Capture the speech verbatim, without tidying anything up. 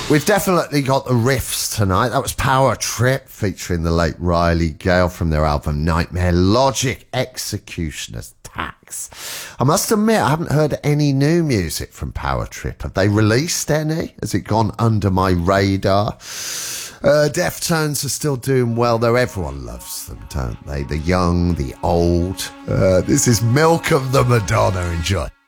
We've definitely got the riffs tonight. That was Power Trip featuring the late Riley Gale from their album Nightmare Logic, Executioner's Tax. I must admit, I haven't heard any new music from Power Trip. Have they released any? Has it gone under my radar? Uh, Deftones are still doing well, though. Everyone loves them, don't they? The young, the old. Uh, this is Milk of the Madonna. Enjoy.